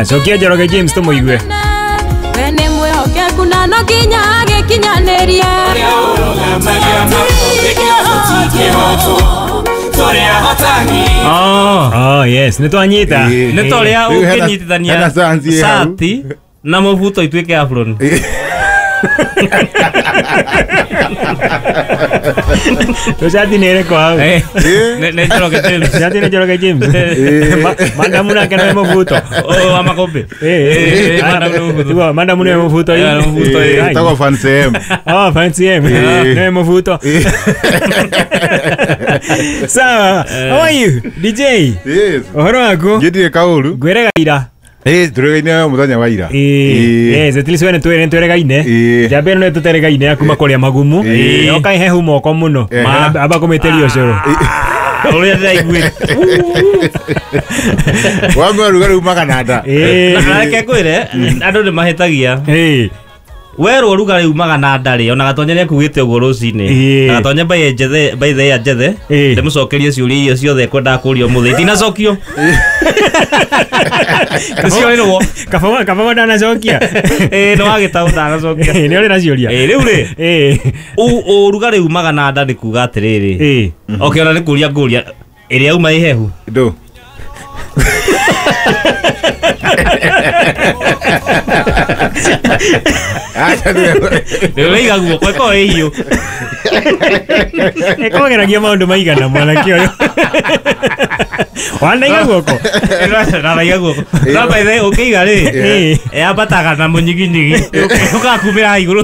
Sokia Njoroge James to muigue. Wene mwehoke kuna no kinyage kinyanerie. Oh yes, nitwanyita. Nitoria ukinyitithania sati na mubuto itwike afron. Tosati nere kwa. Njoroge James. Manda muna kana mubuto. Oh amakobe. Manda muna mubuto. Tago fancy M. Oh fancy M. Ne mubuto. Sawa. How are you? DJ? Yes. Ohoro wako? Ngidi kaulu. Gwere gaira. Turegaine muthanya wa ira. Yes, at least when turegaine. Jambe no tuteregaine akuma kuria magumu. Okai hehu moko muno. Aba kometerio coro. Oria ndaigwe. Wa rugaru maganada. Na kekwire andu ni mahetagia. Weru rugaru umaga na ndari ona gatonye ne kugite ugo rucine. Gatonye by the jethe. Ndemucokerie ciuri irio ciothe kwenda kurio muthi. Tina cokio. Cio no Kafama dana cokia. No agitau dana cokia. Ni uri na ciuria. Riu ri. U rugaru umaga na ndari kuga atiriri. Okay ona ni kuria nguria. Iri auma ihehu. Ndo. Leiga guoko ko hiyo. Eko geragia maundu maigana mwana kioyo. Wanda iga guoko. Na iga guoko. Na by the ukiga ri. Abataga na munyiginyigi. Ukakumira iguru.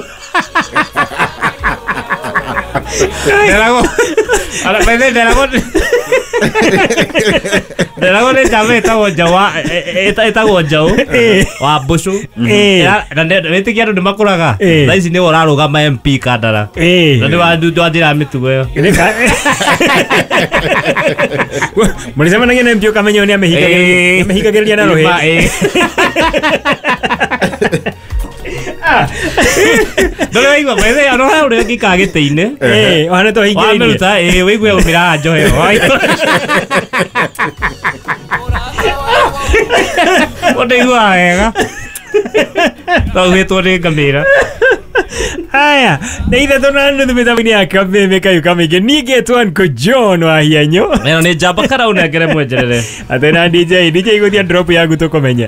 Delago. Ala by the delago. Delago le chave tawo jawa eta jawo. Wa bushu. Na ndete kiatu ndimakuraga. Thaisi ni oraruga MP kadara. Na ndi wandu ndira mitugo yo. Mulisema na ngene mpio kamenyo ni amehiga gelia na rohe. Dole waigwa bwethe ano ha uri gikagite-ine ohane to hingire wa meruta waigwe umira njohe ode igwa wega tawetwo ni ngamira. Haya, neither tonando thumithamini yake meme kayu kamige nigetwan ko John wa hianyo. Neno ni jamba kara unegere mwenjerere. Atena DJ guthia drop yagu tukomenye.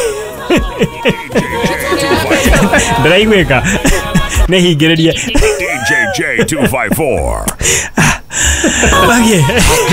Draigweka. Nehigereria. DJ J254. Bagie.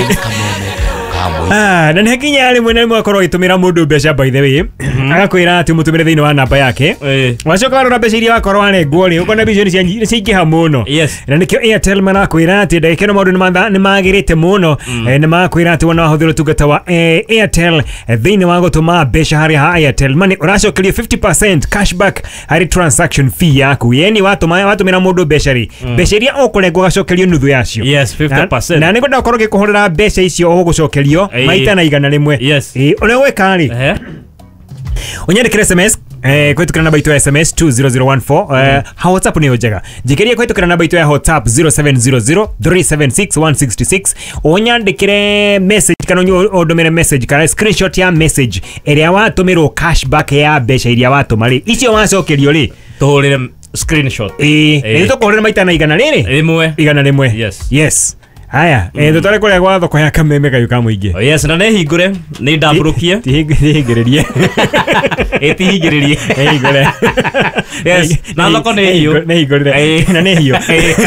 Na nä hakinya rä mwe na rä mwe akorwo agä tå mä ra må ndå mbeca by the way agakwä ra atä må tå mä re thä inä wa namba yake wacoka warora mbeca iria wakorwo wanengwo rä ukona mbeca nä ciaingä ha må no na nä kä o Airtel marakwä ra atä ndagä no maå ndå nä magä rä te må no nä makwä ra atä wona wahå thä ra tungata wa Airtel thä inä wa gå tå ma mbeca harä ha Airtel money å racokerio 50% cashback harä transaction fee yaku yani watå mä ra må ndå mbeca rä mbeca iria å kå rengwo gacokerio nuthu yacio 50% na nä ngwenda gå korwo gä kå hå rä ra mbeca icio å gå cokerio maita na igana rimwe ona weka ri unyandikire SMS kwetukira namba itu ya SMS 20014 ha WhatsApp ni ojega jikiria kwetukira namba itu ya WhatsApp 0700376166 unyandikire message kana odomere message kana screenshot ya message area watumirwo cashback ya mbeca iria watumari icio wacokerio ri tuhurire screenshot ni tukuhurira maita na igana riri igana rimwe yes haya tutare kuria gwa thoko ya kameme kayu ka muingi yes na ne hingure ni ndamburukie tihingirerie etihingirerie hingure yes na thoko ne hiyo ne hingure na ne hiyo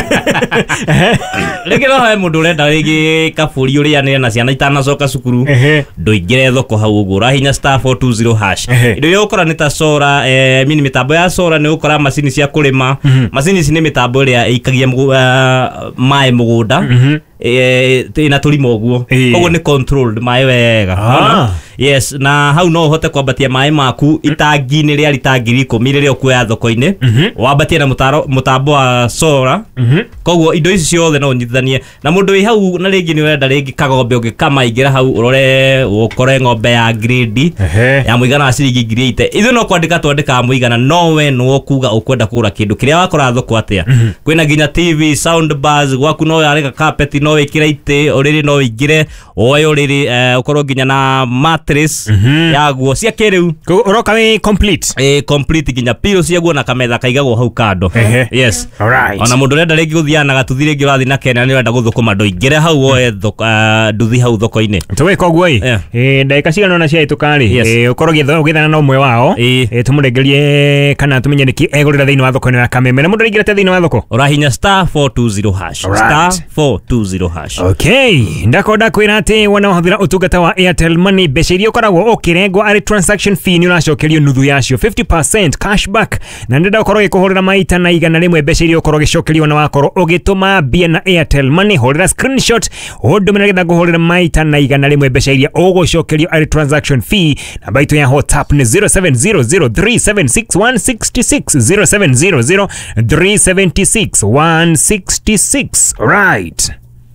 rege no he mundu urenda rigi kaburi uria ne na ciana itanacoka cukuru nduingire thoko hau uguo rahinya *420# indo yo ukora ni ta sora mini mitambo ya sora ni ukora macini cia kurima macini ici ni mitambo iria ikagia mai mugunda ina tulimo guo koguo ni controlled mai wega yes na hau no uhote kwambatia mai maku itangi-ini ria ritangi 10 riria ukuoya thoko-ini wambatie na mutambo wa solar koguo indo ici ciothe no unyitithanie na mundu wi hau na ringi ni urenda ringi kagombe ungikamaingira hau urore ukore ngombe ya grade ya muigana wa ciringi 800 ithu no kwandika twandika muigana no we no kuga ukwenda kugura kindu kiria wakora thoko atia kwina ginya TV sound bars gwaku no yareka carpet no wikira ite uriri no wingire oyo uriri ukorwo ginya na mat mattress ya guo cia kiriu uroka we complete complete kinya pillow cia guo na kametha kaigagwo hau kando yes alright ona mundu renda rigi guthiana gatuthi rigi urathi na kena ni renda guthukuma ndoingire hau oe nduthi hau thoko-ini tuweka guo ndagika cigana na cia itukari ukorwo githana na umwe wao tumurengerie kana tumenye niki egurira thiini wa thoko-ini ya Kameme na mundu ringirete thiini wa thoko urahinya star 420 hash star 420 hash okay ndakonda kwira ati wana huthira utungata wa Airtel Money mbeca iria ukoragwo ukirengwo ari transaction fee ni uracokerio nuthu yacio 50% cashback na ndenda ukorwo gikuhurira maita na igana rimwe mbeca iria ukorwo gicokerio na wakorwo ugituma mbia na Airtel Money hurira screenshot udumira getha guhurira maita na igana rimwe mbeca iria ugucokerio ari transaction fee na baito ya WhatsApp ni 0700376166 0700376166 right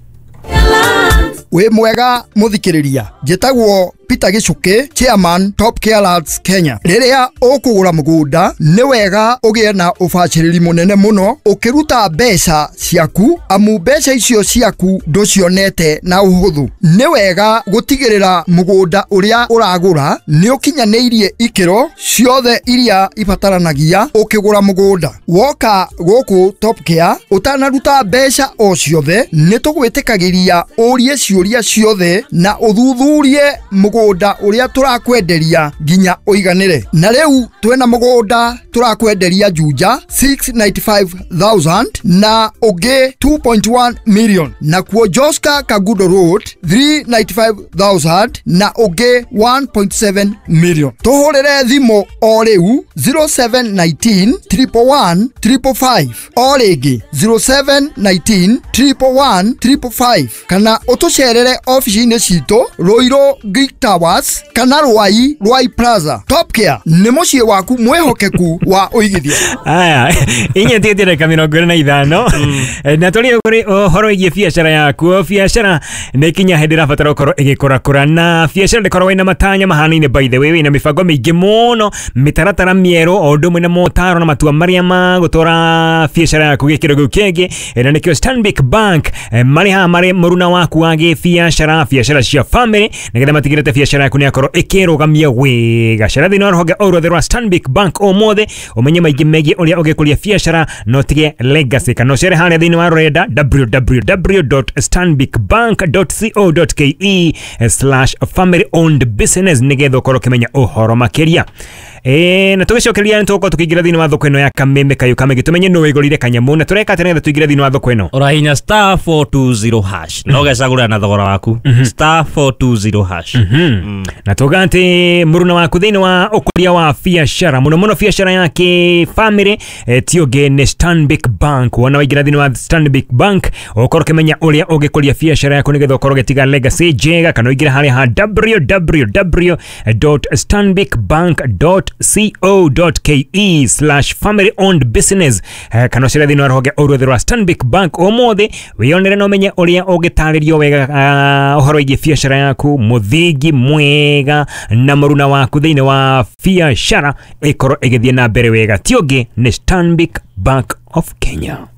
we mwega muthikiriria njitagwo Peter Gichuki chairman Top Care Lads Kenya riria ukugura mugunda ni wega ugie na ubaciriri munene muno ukiruta mbeca ciaku amu mbeca icio ciaku nducionete na uhuthu ni wega gutigirira mugunda uria uragura ni ukinyaniirie ikiro ciothe iria ibataranagia ukigura mugunda woka guku Top Care utanaruta mbeca o ciothe ni tugwitikagiria urie ciuria ciothe na uthuthurie mugunda uria turakwenderia ginya uiganire na riu twena mugunda turakwenderia Juja 695,000 na ugi 2.1 million na kuo Joska Kagudo Road 395,000 na ugi 1.7 million tuhurire thimo o riu 0719 111 555 o rigi 0719 111 555 kana utucerere office-ini citu Roiro Greek Towers kana Rwai Plaza. Top Care ni mucie waku mwehokeku wa uigithia. Aya inyetete dakika 25 na tuli kuri horo igie biashara yaku biashara ni kinya hendira fatara ukoro igikora na biashara ndikoro wina matanya mahani-ini by the way wina mifango mingi muno mitaratara mieru o ndumwe na motaro na matua maria ma gutora biashara yaku gikiro giu kingi na nikio Stanbic Bank mari muruna waku wagi biashara cia family nigetha matigirete biashara yaku ni akorwo ikirugamia wega cara thini wa ruhonge orothe rwa Stanbic Bank omothe umenye maingĩ megie uria ugikuria biashara no tige legacy kana ucere haria thini wa rurenda www.stanbicbank.co.ke/family owned business nigetha ukorwo kimenya uhoro makiria na tugicokeria ntuko tukigira thini wa thoko ino ya Kameme kayu Kamege tumenye no wigorire kanyamu na tureka tene tuigira thini wa thoko ino urahinya star 420 hash no gecagura na thogora waku star 420 hash na tugante muruna waku thini wa ukuria wa biashara muno biashara yake family tioge ne Stanbic Bank wana wigira thini wa Stanbic Bank ukorwo kimenya uria ugikuria biashara yako nigetha ukorwo getiga legacy jega kana wigira haria ha www.stanbicbank.co.ke/family owned business kana ucere thini wa ruhonge orothe rwa Stanbic Bank omothe wionere no menye uria ugitaririo wega uhoro igie biashara yaku muthingi mwega na muruna waku thini wa biashara ikorwo igithie na mbere wega tioge ni Stanbic Bank of Kenya.